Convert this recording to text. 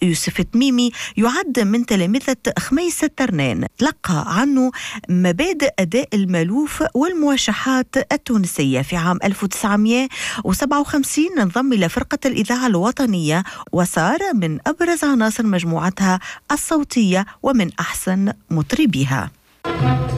يوسف تميمي يعد من تلامذة خميس الترنان، تلقى عنه مبادئ أداء المالوف والمواشحات التونسية. في عام 1957 انضم إلى فرقة الإذاعة الوطنية وصار من أبرز عناصر مجموعتها الصوتية ومن أحسن مطربيها.